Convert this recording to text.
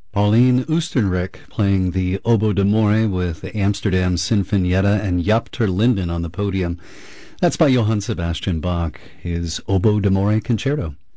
Pauline Oostenrijk playing the Oboe d'Amore with the Amsterdam Sinfonietta and Jaap ter Linden on the podium. That's by Johann Sebastian Bach, his Oboe d'Amore Concerto.